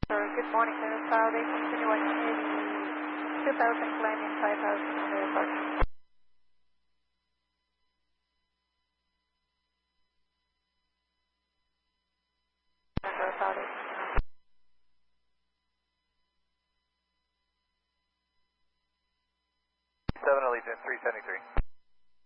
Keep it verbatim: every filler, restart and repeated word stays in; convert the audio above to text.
Sir, good morning, Minnesota. Saudi. Continue one eighty, two thousand climbing five thousand on the airport. Minnesota, Saudi. seven Allegiant three seventy-three.